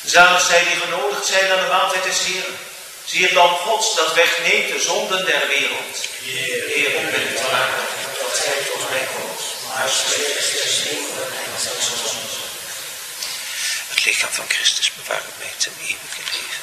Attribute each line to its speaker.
Speaker 1: Zalig zij die genodigd zijn aan de maaltijd des Heeren. Zie het lam Gods dat wegneemt de zonden der wereld. Heer, om ben te maken dat gij tot mij komt. Maar spreekt het lichaam van Christus bewaren mij ten eeuwige leven.